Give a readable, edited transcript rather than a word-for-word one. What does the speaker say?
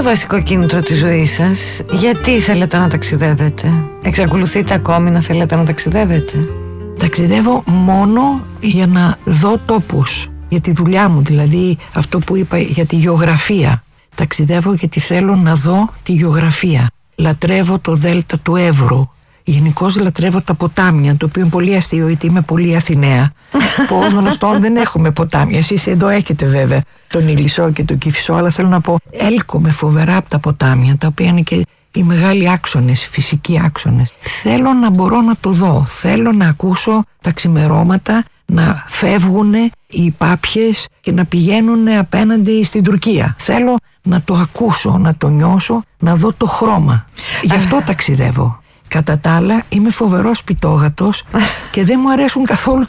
το βασικό κίνητρο της ζωής σας? Γιατί θέλετε να ταξιδεύετε? Εξακολουθείτε ακόμη να θέλετε να ταξιδεύετε? Ταξιδεύω μόνο για να δω τόπους. Για τη δουλειά μου, δηλαδή αυτό που είπα για τη γεωγραφία. Ταξιδεύω γιατί θέλω να δω τη γεωγραφία. Λατρεύω το Δέλτα του Εύρου. Γενικώς λατρεύω τα ποτάμια, το οποίο είναι πολύ αστείο, γιατί είμαι πολύ Αθηναία. Που ως γνωστόν δεν έχουμε ποτάμια. Εσείς εδώ έχετε βέβαια τον Ηλισσό και τον Κηφισό, αλλά θέλω να πω, έλκομαι φοβερά από τα ποτάμια, τα οποία είναι και οι μεγάλοι άξονες, οι φυσικοί άξονες. Θέλω να μπορώ να το δω. Θέλω να ακούσω τα ξημερώματα να φεύγουν οι πάπιες και να πηγαίνουν απέναντι στην Τουρκία. Θέλω να το ακούσω, να το νιώσω, να δω το χρώμα. Γι' αυτό ταξιδεύω. Κατά τα άλλα είμαι φοβερός πιτόγατος και δεν μου αρέσουν καθόλου